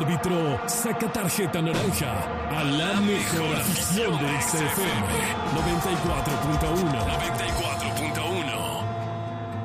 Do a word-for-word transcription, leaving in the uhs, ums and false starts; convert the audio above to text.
árbitro saca tarjeta naranja a la mejor afición de X F M noventa y cuatro punto uno.